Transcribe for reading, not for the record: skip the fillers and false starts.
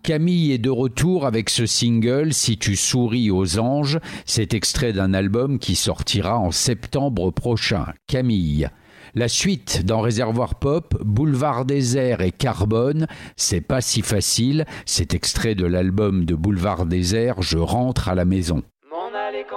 Camille est de retour avec ce single « Si tu souris aux anges ». C'est extrait d'un album qui sortira en septembre prochain. Camille. La suite dans Réservoir Pop, Boulevard Désert et Carbone, c'est pas si facile. C'est extrait de l'album de Boulevard Désert, Je rentre à la maison.